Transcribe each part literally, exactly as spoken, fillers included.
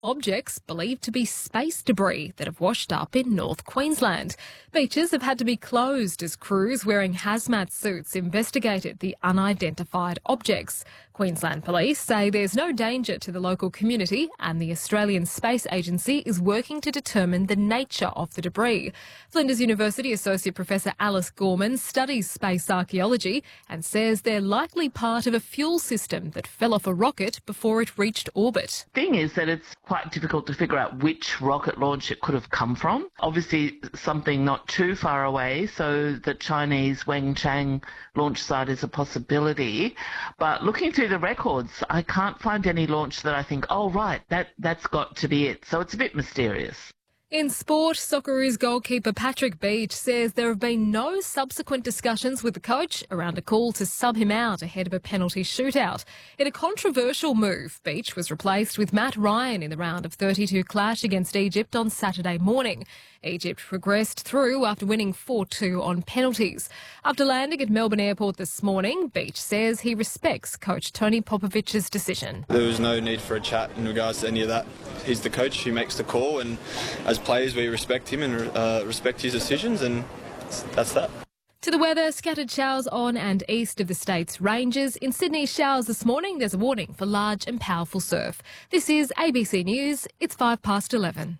Objects believed to be space debris that have washed up in North Queensland. Beaches have had to be closed as crews wearing hazmat suits investigated the unidentified objects. Queensland Police say there's no danger to the local community and the Australian Space Agency is working to determine the nature of the debris. Flinders University Associate Professor Alice Gorman studies space archaeology and says they're likely part of a fuel system that fell off a rocket before it reached orbit. The thing is that it's quite difficult to figure out which rocket launch it could have come from. Obviously something not too far away, so the Chinese Wenchang launch site is a possibility. But looking through the records, I can't find any launch that I think, oh right, that, that's got to be it. So it's a bit mysterious. In sport, Socceroos goalkeeper Patrick Beach says there have been no subsequent discussions with the coach around a call to sub him out ahead of a penalty shootout. In a controversial move, Beach was replaced with Matt Ryan in the round of thirty-two clash against Egypt on Saturday morning. Egypt progressed through after winning four two on penalties. After landing at Melbourne Airport this morning, Beach says he respects coach Tony Popovich's decision. There was no need for a chat in regards to any of that. He's the coach, he makes the call, and as players we respect him and uh, respect his decisions, and that's that. To the weather, scattered showers on and east of the state's ranges. In Sydney, showers this morning. There's a warning for large and powerful surf. This is A B C News. It's five past eleven.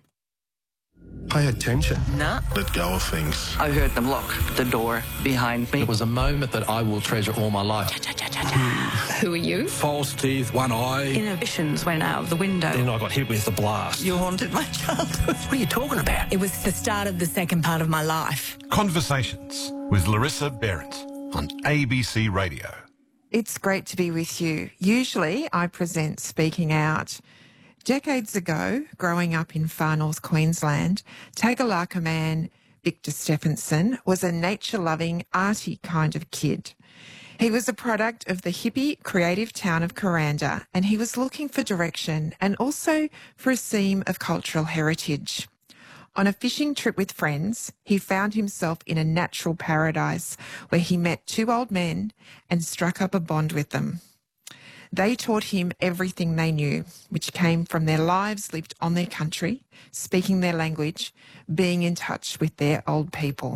Pay attention. Nah. Let go of things. I heard them lock the door behind me. It was a moment that I will treasure all my life. Who are you? False teeth, one eye. Inhibitions went out of the window. Then I got hit with the blast. You haunted my childhood. What are you talking about? It was the start of the second part of my life. Conversations with Larissa Behrens on A B C Radio. It's great to be with you. Usually I present Speaking Out. Decades ago, growing up in far north Queensland, Tagalaka man Victor Stephenson was a nature-loving, arty kind of kid. He was a product of the hippie, creative town of Kuranda, and he was looking for direction and also for a seam of cultural heritage. On a fishing trip with friends, he found himself in a natural paradise where he met two old men and struck up a bond with them. They taught him everything they knew, which came from their lives lived on their country, speaking their language, being in touch with their old people.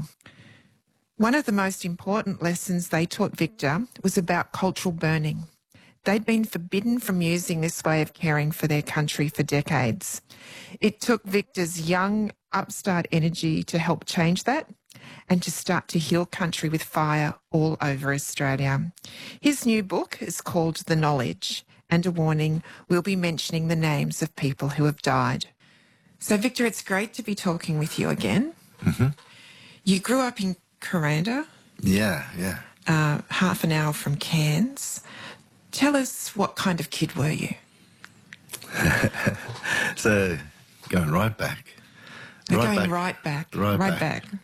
One of the most important lessons they taught Victor was about cultural burning. They'd been forbidden from using this way of caring for their country for decades. It took Victor's young, upstart energy to help change that and to start to heal country with fire all over Australia. His new book is called The Knowledge, and a warning, we'll be mentioning the names of people who have died. So, Victor, it's great to be talking with you again. Mm-hmm. You grew up in Kuranda. Yeah, yeah. Uh, half an hour from Cairns. Tell us, what kind of kid were you? So, going right back. We're right going back, right back. Right, right back. back.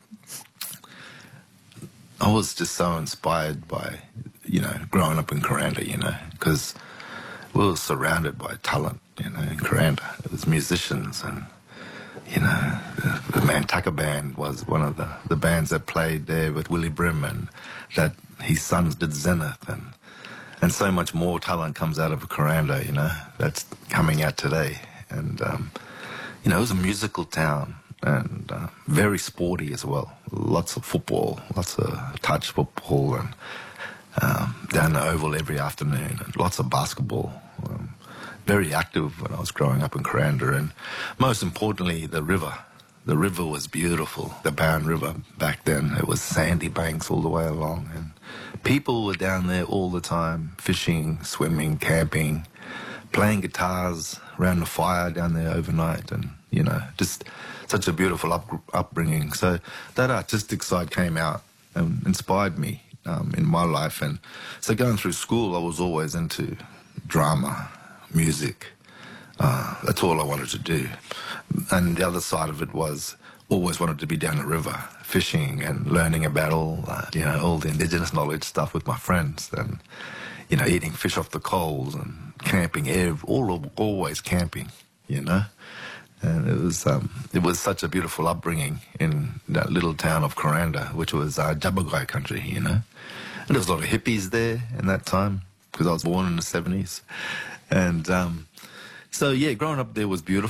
I was just so inspired by, you know, growing up in Kuranda, you know, because we were surrounded by talent, you know, in Kuranda. It was musicians and, you know, the, the Mantaka Band was one of the, the bands that played there with Willie Brim, and that his sons did Zenith, and and so much more talent comes out of Kuranda, you know, that's coming out today. And, um, you know, it was a musical town and uh, very sporty as well. Lots of football, lots of touch football, and um, down the oval every afternoon, and lots of basketball. Um, very active when I was growing up in Kuranda, and most importantly, the river. The river was beautiful. The Barron River back then, it was sandy banks all the way along, and people were down there all the time, fishing, swimming, camping, playing guitars around the fire down there overnight, and, you know, just such a beautiful up, upbringing. So that artistic side came out and inspired me um, in my life. And so going through school, I was always into drama, music. Uh, that's all I wanted to do. And the other side of it was always wanted to be down the river, fishing and learning about all, uh, you know, all the indigenous knowledge stuff with my friends, and, you know, eating fish off the coals and camping, all always camping, you know. And it was um, it was such a beautiful upbringing in that little town of Kuranda, which was uh, Jabbergai country, you know. And there was a lot of hippies there in that time, because I was born in the seventies. And um, so, yeah, growing up there was beautiful.